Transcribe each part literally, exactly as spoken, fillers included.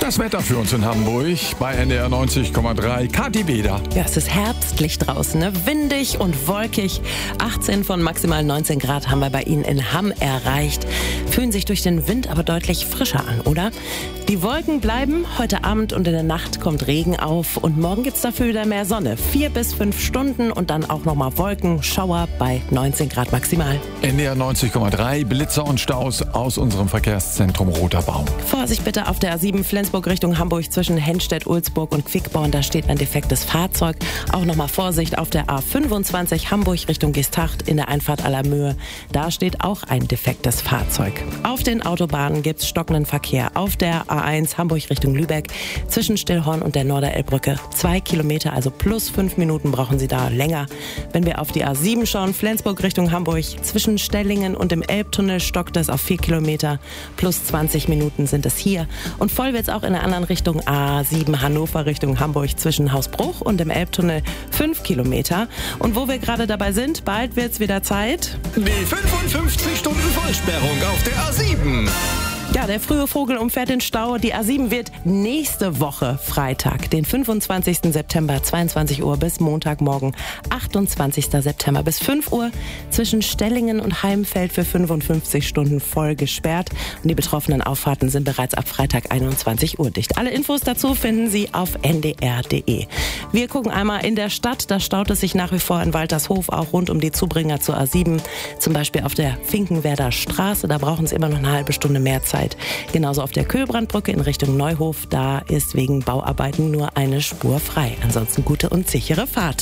Das Wetter für uns in Hamburg bei N D R neunzig Komma drei. Kathi Beder. Ja, es ist herbstlich draußen, ne? Windig und wolkig. achtzehn von maximal neunzehn Grad haben wir bei Ihnen in Hamm erreicht. Fühlen sich durch den Wind aber deutlich frischer an, oder? Die Wolken bleiben. Heute Abend und in der Nacht kommt Regen auf. Und morgen gibt's dafür wieder mehr Sonne. Vier bis fünf Stunden und dann auch nochmal Wolken, Schauer bei neunzehn Grad maximal. N D R neunzig Komma drei. Blitzer und Staus aus unserem Verkehrszentrum Roter Baum. Vorsicht bitte auf der A sieben Flensburg Richtung Hamburg zwischen Henstedt, Ulzburg und Quickborn. Da steht ein defektes Fahrzeug. Auch nochmal Vorsicht auf der A fünfundzwanzig Hamburg Richtung Geesthacht in der Einfahrt Allermöhe. Da steht auch ein defektes Fahrzeug. Auf den Autobahnen gibt's stockenden Verkehr. Auf der A eins Hamburg Richtung Lübeck zwischen Stillhorn und der Norderelbbrücke. Zwei Kilometer, also plus fünf Minuten brauchen Sie da länger. Wenn wir auf die A sieben schauen, Flensburg Richtung Hamburg zwischen Stellingen und dem Elbtunnel stockt es auf vier Kilometer. Plus zwanzig Minuten sind es hier. Und voll wird's auch in der anderen Richtung A sieben Hannover Richtung Hamburg zwischen Hausbruch und dem Elbtunnel fünf Kilometer. Und wo wir gerade dabei sind, bald wird's wieder Zeit. Die fünfundfünfzig Stunden Vollsperrung auf der A sieben. Ja, der frühe Vogel umfährt den Stau. Die A sieben wird nächste Woche Freitag, den fünfundzwanzigsten September, zweiundzwanzig Uhr bis Montagmorgen, achtundzwanzigsten September bis fünf Uhr zwischen Stellingen und Heimfeld für fünfundfünfzig Stunden voll gesperrt. Und die betroffenen Auffahrten sind bereits ab Freitag einundzwanzig Uhr dicht. Alle Infos dazu finden Sie auf n d r punkt d e. Wir gucken einmal in der Stadt. Da staut es sich nach wie vor in Waltershof, auch rund um die Zubringer zur A sieben. Zum Beispiel auf der Finkenwerder Straße. Da brauchen Sie immer noch eine halbe Stunde mehr Zeit. Genauso auf der Köhlbrandbrücke in Richtung Neuhof. Da ist wegen Bauarbeiten nur eine Spur frei. Ansonsten gute und sichere Fahrt.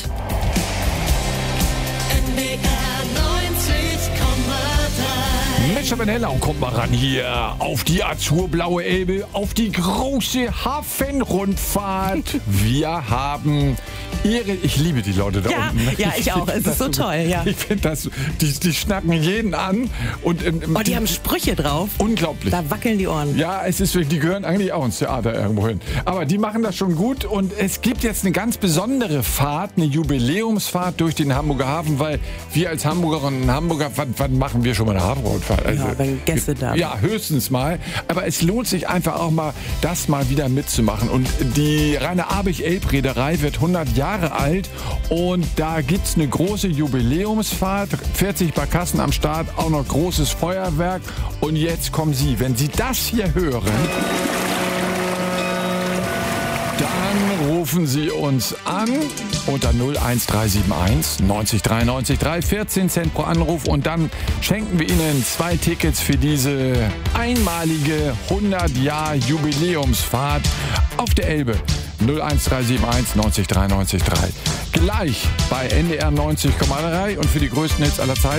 N D R neunzig Komma drei. Mensch, Benellau, kommt mal ran hier auf die azurblaue Elbe, auf die große Hafenrundfahrt. Wir haben Ihre, ich liebe die Leute da Ja, unten. ja, ich auch. Es ist so toll, ja. Ich finde das, die, die schnacken jeden an. Und, ähm, Oh, die haben Sprüche drauf. unglaublich. Da wackeln die Ohren. Ja, es ist wirklich, die gehören eigentlich auch ins Theater irgendwo hin. Aber die machen das schon gut und es gibt jetzt eine ganz besondere Fahrt, eine Jubiläumsfahrt durch den Hamburger Hafen, weil wir als Hamburgerinnen und Hamburger, wann, wann machen wir schon mal eine Hafenrundfahrt? Also, Ja, wenn Gäste da sind. Ja, höchstens mal. Aber es lohnt sich einfach auch mal, das mal wieder mitzumachen. Und die Rainer-Abich-Elb-Reederei wird hundert Jahre alt und da gibt's eine große Jubiläumsfahrt, vierzig Barkassen am Start, auch noch großes Feuerwerk. Und jetzt kommen Sie, wenn Sie das hier hören, dann rufen Sie uns an unter null eins drei sieben eins neunzig dreiundneunzig drei, vierzehn Cent pro Anruf und dann schenken wir Ihnen zwei Tickets für diese einmalige hundert Jahr Jubiläumsfahrt auf der Elbe. null eins drei sieben eins neunzig dreiundneunzig drei. Gleich bei N D R neunzig Komma drei und für die größten Hits aller Zeiten.